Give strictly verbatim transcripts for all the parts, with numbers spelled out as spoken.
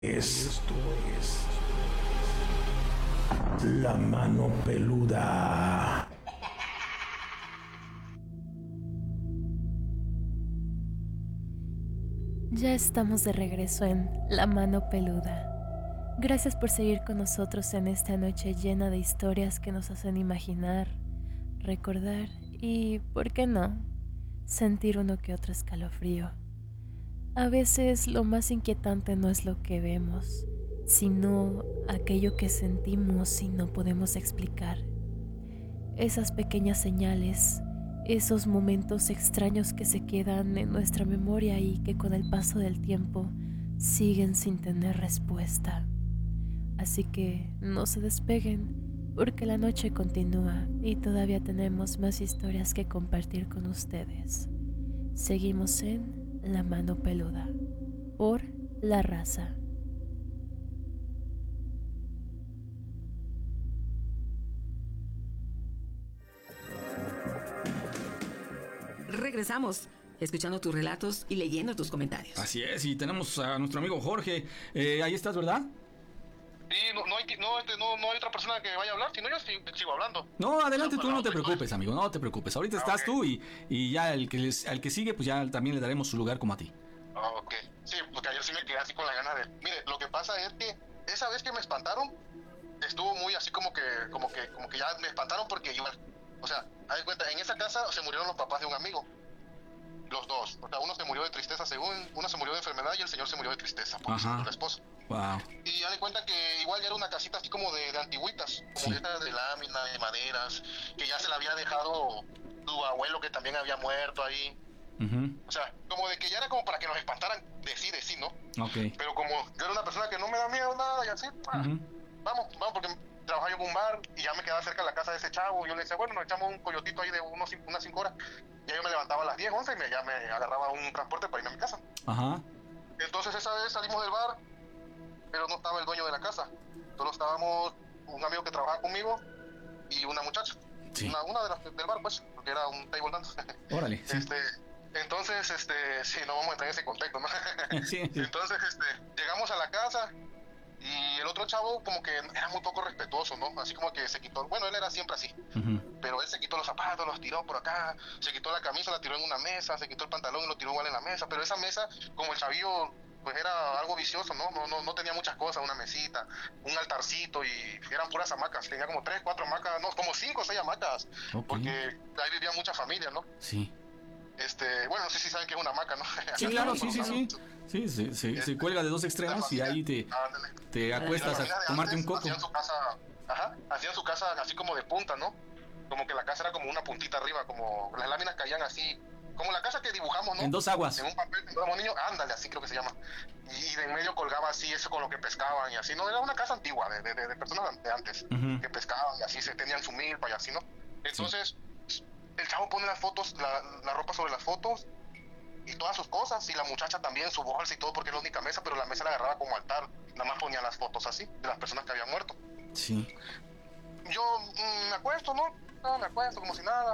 Esto es La Mano Peluda. Ya estamos de regreso en La Mano Peluda. Gracias por seguir con nosotros en esta noche llena de historias que nos hacen imaginar, recordar y, ¿por qué no?, sentir uno que otro escalofrío. A veces lo más inquietante no es lo que vemos, sino aquello que sentimos y no podemos explicar. Esas pequeñas señales, esos momentos extraños que se quedan en nuestra memoria y que con el paso del tiempo siguen sin tener respuesta. Así que no se despeguen, porque la noche continúa y todavía tenemos más historias que compartir con ustedes. Seguimos en La Mano Peluda, por La Raza. Regresamos, escuchando tus relatos y leyendo tus comentarios. Así es, y tenemos a nuestro amigo Jorge. Eh, ahí estás, ¿verdad? Sí, no, no, hay, no, no, no hay otra persona que vaya a hablar, si no yo sigo, sigo hablando. No, adelante, No, tú pues, no te no, preocupes, pues, amigo, no te preocupes. Ahorita Ah, estás ok. tú y, y ya el que les, al que sigue, pues ya también le daremos su lugar como a ti. Ah, ok. Sí, porque ayer sí me quedé así con la gana de... Mire, lo que pasa es que esa vez que me espantaron, estuvo muy así como que, como que, como que ya me espantaron porque iba... O sea, haz de cuenta, en esa casa se murieron los papás de un amigo. Los dos. O sea, uno se murió de tristeza según... Uno se murió de enfermedad y el señor se murió de tristeza, porque se Ajá. murió la esposa. Wow. Y haz de cuenta que igual ya era una casita así como de, de antigüitas, como Sí. de estas de lámina, de maderas, que ya se la había dejado tu abuelo que también había muerto ahí. Uh-huh. O sea, como de que ya era como para que nos espantaran de sí, de sí, ¿no? Ok. Pero como yo era una persona que no me da miedo nada y así, ah, Uh-huh. vamos, vamos, porque trabajaba yo en un bar y ya me quedaba cerca de la casa de ese chavo. Yo le decía, bueno, nos echamos un coyotito ahí de unos, unas cinco horas. Ya yo me levantaba a las diez, once y me, ya me agarraba un transporte para irme a mi casa. Ajá. Entonces esa vez salimos del bar, pero no estaba el dueño de la casa. Solo estábamos un amigo que trabajaba conmigo y una muchacha. Sí. Una, una de las del bar, pues, porque era un table dance. Órale, sí. Este, entonces, este, sí, no vamos a entrar en ese contexto, ¿no? Sí, sí. Entonces, este, llegamos a la casa y el otro chavo como que era muy poco respetuoso, ¿no? Así como que se quitó, bueno, él era siempre así, Uh-huh. pero él se quitó los zapatos, los tiró por acá, se quitó la camisa, la tiró en una mesa, se quitó el pantalón y lo tiró igual en la mesa, pero esa mesa, como el chavillo, pues era algo vicioso, ¿no? No, no, no tenía muchas cosas, una mesita, un altarcito y eran puras hamacas, tenía como tres, cuatro hamacas, no, como cinco o seis hamacas, Ok. porque ahí vivían muchas familias, ¿no? Sí. Este, bueno, no sé si saben qué es una hamaca, ¿no? Sí, claro, sí, sí, sí. Sí, se, se, se cuelga de dos extremos y ahí te, Ándale. te acuestas La familia a de tomarte un antes coco. Hacían su casa, ajá, hacían su casa así como de punta, ¿no? Como que la casa era como una puntita arriba, como las láminas caían así, como la casa que dibujamos, ¿no? En dos aguas. En un papel, cuando éramos niños, ándale, así creo que se llama. Y de en medio colgaba así eso con lo que pescaban y así, ¿no? Era una casa antigua, de, de, de personas de antes, Uh-huh. que pescaban y así se tenían su milpa y así, ¿no? Entonces, el chavo pone las fotos, la, la ropa sobre las fotos y todas sus cosas, y la muchacha también, su bolsa y todo, porque era la única mesa, pero la mesa la agarraba como altar, nada más ponía las fotos así, de las personas que habían muerto. Sí. Yo mmm, me acuesto, ¿no? No, me acuesto como si nada.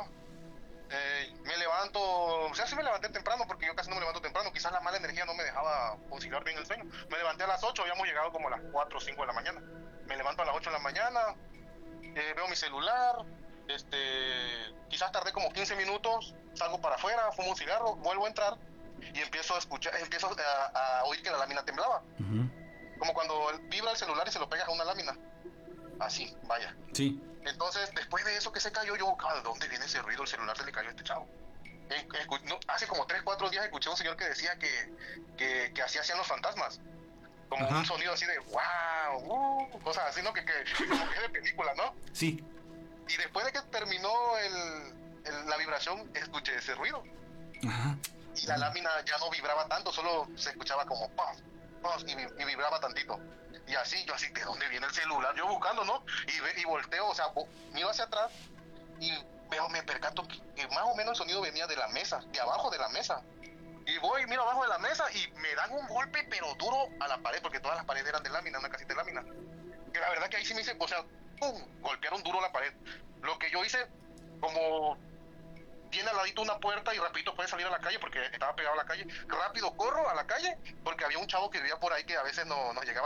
Eh, me levanto, o sea, sí me levanté temprano, porque yo casi no me levanto temprano, quizás la mala energía no me dejaba conciliar bien el sueño. Me levanté a las ocho, habíamos llegado como a las cuatro o cinco de la mañana. Me levanto a las ocho de la mañana, eh, veo mi celular, este, quizás tardé como quince minutos, salgo para afuera, fumo un cigarro, vuelvo a entrar y empiezo a escuchar, empiezo a, a oír que la lámina temblaba. Uh-huh. Como cuando vibra el celular y se lo pegas a una lámina. Así, vaya. Sí. Entonces, después de eso que se cayó, yo buscaba de dónde viene ese ruido, el celular se le cayó a este chavo. Escu- no, hace como tres, cuatro días escuché a un señor que decía que, que, que así hacían los fantasmas. Como Ajá. un sonido así de wow, uh, cosas así, ¿no? Que, que, como que es de película, ¿no? Sí. Y después de que terminó el, el, la vibración, escuché ese ruido. Ajá. Y la lámina ya no vibraba tanto, solo se escuchaba como pum, pum, y, y vibraba tantito. Y así, yo así, ¿de dónde viene el celular? Yo buscando, ¿no? Y, ve, y volteo, o sea, miro hacia atrás y veo, me percato que más o menos el sonido venía de la mesa, de abajo de la mesa. Y voy, miro abajo de la mesa y me dan un golpe, pero duro a la pared, porque todas las paredes eran de lámina, una casita de lámina. Que la verdad que ahí sí me hice, o sea, ¡pum!, golpearon duro la pared. Lo que yo hice, como tiene al ladito una puerta y rapidito puede salir a la calle porque estaba pegado a la calle. Rápido corro a la calle porque había un chavo que vivía por ahí que a veces no, nos llegaba